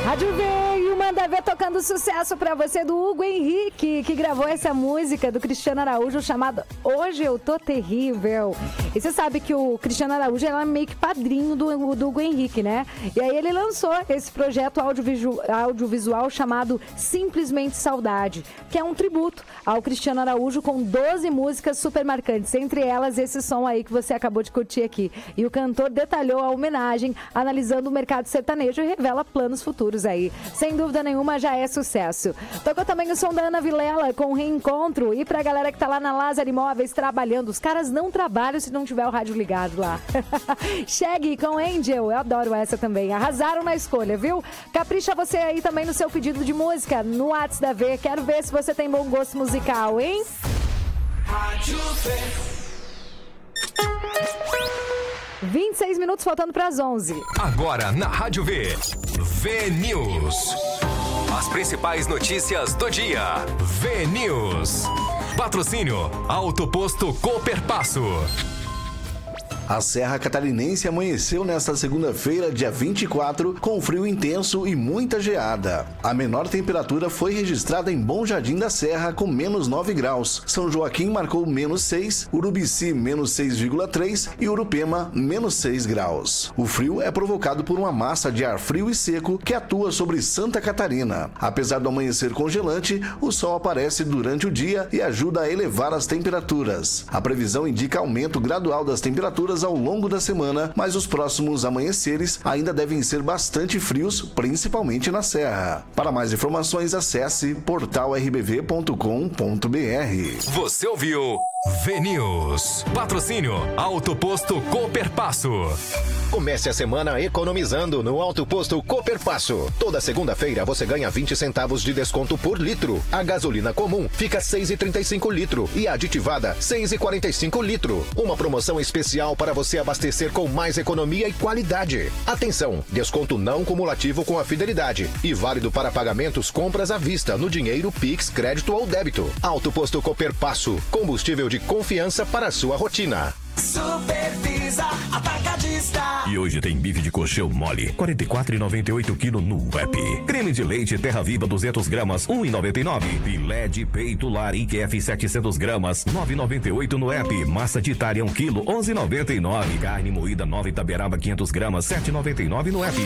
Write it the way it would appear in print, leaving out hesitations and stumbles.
Rádio V e o Manda Ver tocando sucesso pra você do Hugo Henrique, que gravou essa música do Cristiano Araújo chamada Hoje Eu Tô Terrível. E você sabe que o Cristiano Araújo é meio que padrinho do Hugo Henrique, né? E aí ele lançou esse projeto audiovisual chamado Simplesmente Saudade, que é um tributo ao Cristiano Araújo com 12 músicas super marcantes, entre elas esse som aí que você acabou de curtir aqui. E o cantor detalhou a homenagem, analisando o mercado sertanejo e revela planos futuros aí. Sem dúvida nenhuma, já é sucesso. Tocou também o som da Ana Vilela com Reencontro. E pra galera que tá lá na Lázaro Imóveis trabalhando, os caras não trabalham se não tiver o rádio ligado lá. Chegue com Angel, eu adoro essa também. Arrasaram na escolha, viu? Capricha você aí também no seu pedido de música no WhatsApp da V. Quero ver se você tem bom gosto musical, hein? Rádio V. 26 minutos faltando para as 11. Agora na Rádio V. V News. As principais notícias do dia. V News. Patrocínio Auto Posto Cooperpasso. A Serra Catarinense amanheceu nesta segunda-feira, dia 24, com frio intenso e muita geada. A menor temperatura foi registrada em Bom Jardim da Serra, com menos 9 graus. São Joaquim marcou menos 6, Urubici menos 6,3 e Urupema menos 6 graus. O frio é provocado por uma massa de ar frio e seco que atua sobre Santa Catarina. Apesar do amanhecer congelante, o sol aparece durante o dia e ajuda a elevar as temperaturas. A previsão indica aumento gradual das temperaturas ao longo da semana, mas os próximos amanheceres ainda devem ser bastante frios, principalmente na Serra. Para mais informações, acesse portalrbv.com.br. Você ouviu V News. Patrocínio Auto Posto Cooperpasso. Comece a semana economizando no Auto Posto Cooperpasso. Toda segunda-feira você ganha 20 centavos de desconto por litro. A gasolina comum fica 6,35 litro e a aditivada 6,45 litro. Uma promoção especial para você abastecer com mais economia e qualidade. Atenção, desconto não cumulativo com a fidelidade e válido para pagamentos compras à vista no dinheiro, Pix, crédito ou débito. Auto Posto Cooperpasso, combustível de confiança para a sua rotina. Supervisa Atacadista. E hoje tem bife de coxão mole, 44,98 kg no app. Creme de leite Terra Viva 200 gramas, 1,99. Filé de peito Larique F 700 gramas, 9,98 no app. Massa de Itália 1 kg, 11,99. Carne moída Nova Itaberaba 500 gramas, 7,99 no app.